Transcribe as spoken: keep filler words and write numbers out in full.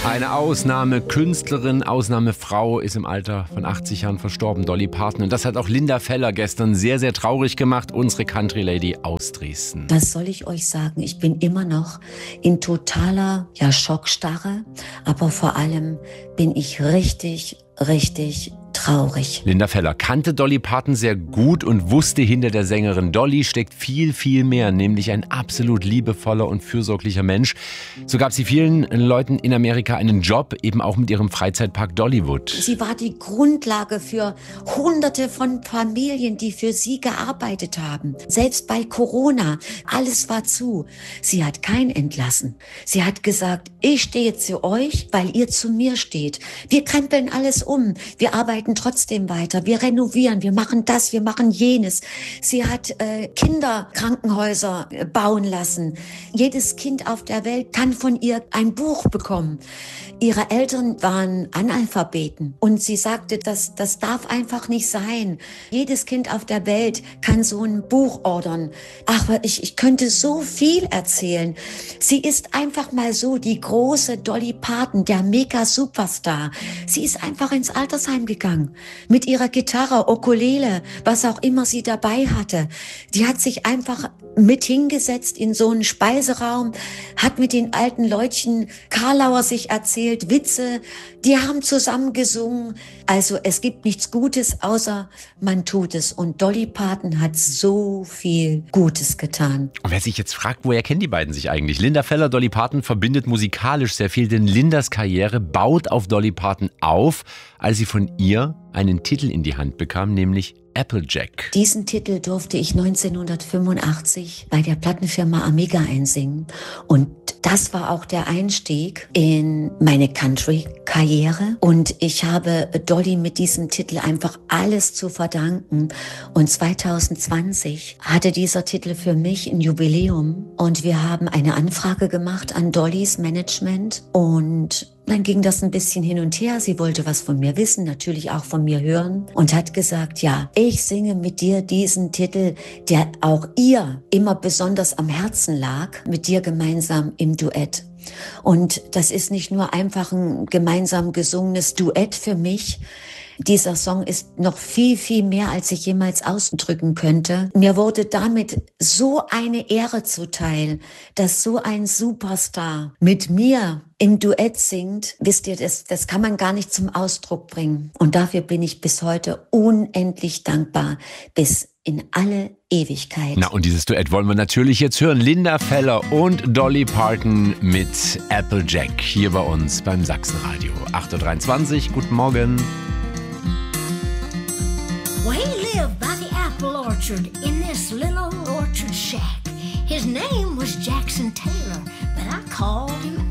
Eine Ausnahmekünstlerin, Ausnahmefrau ist im Alter von achtzig Jahren verstorben, Dolly Parton. Und das hat auch Linda Feller gestern sehr, sehr traurig gemacht, unsere Country Lady aus Dresden. Was soll ich euch sagen? Ich bin immer noch in totaler ja, Schockstarre, aber vor allem bin ich richtig, richtig traurig. Linda Feller kannte Dolly Parton sehr gut und wusste, hinter der Sängerin Dolly steckt viel, viel mehr, nämlich ein absolut liebevoller und fürsorglicher Mensch. So gab sie vielen Leuten in Amerika einen Job, eben auch mit ihrem Freizeitpark Dollywood. Sie war die Grundlage für Hunderte von Familien, die für sie gearbeitet haben. Selbst bei Corona, alles war zu. Sie hat keinen entlassen. Sie hat gesagt, ich stehe zu euch, weil ihr zu mir steht. Wir krempeln alles um. Wir arbeiten trotzdem weiter. Wir renovieren, wir machen das, wir machen jenes. Sie hat äh, Kinderkrankenhäuser äh, bauen lassen. Jedes Kind auf der Welt kann von ihr ein Buch bekommen. Ihre Eltern waren Analphabeten und sie sagte, das, das darf einfach nicht sein. Jedes Kind auf der Welt kann so ein Buch ordern. Ach, ich, ich könnte so viel erzählen. Sie ist einfach mal so die große Dolly Parton, der Mega-Superstar. Sie ist einfach ins Altersheim gegangen. Mit ihrer Gitarre, Ukulele, was auch immer sie dabei hatte. Die hat sich einfach mit hingesetzt in so einen Speiseraum, hat mit den alten Leutchen Karlauer sich erzählt, Witze, die haben zusammen gesungen. Also es gibt nichts Gutes, außer man tut es. Und Dolly Parton hat so viel Gutes getan. Und wer sich jetzt fragt, woher kennen die beiden sich eigentlich? Linda Feller, Dolly Parton verbindet musikalisch sehr viel, denn Lindas Karriere baut auf Dolly Parton auf, als sie von ihr einen Titel in die Hand bekam, nämlich Applejack. Diesen Titel durfte ich neunzehnhundertfünfundachtzig bei der Plattenfirma Amiga einsingen. Und das war auch der Einstieg in meine Country-Karriere. Und ich habe Dolly mit diesem Titel einfach alles zu verdanken. Und zwanzig zwanzig hatte dieser Titel für mich ein Jubiläum. Und wir haben eine Anfrage gemacht an Dollys Management. Und dann ging das ein bisschen hin und her. Sie wollte was von mir wissen, natürlich auch von mir hören und hat gesagt, ja, ich singe mit dir diesen Titel, der auch ihr immer besonders am Herzen lag, mit dir gemeinsam im Duett. Und das ist nicht nur einfach ein gemeinsam gesungenes Duett für mich. Dieser Song ist noch viel, viel mehr, als ich jemals ausdrücken könnte. Mir wurde damit so eine Ehre zuteil, dass so ein Superstar mit mir im Duett singt. Wisst ihr, das, das kann man gar nicht zum Ausdruck bringen. Und dafür bin ich bis heute unendlich dankbar, bis in alle Ewigkeit. Na, und dieses Duett wollen wir natürlich jetzt hören. Linda Feller und Dolly Parton mit Applejack hier bei uns beim Sachsenradio. acht Uhr dreiundzwanzig, guten Morgen. Well, he lived by the apple orchard in this little orchard shack. His name was Jackson Taylor, but I called him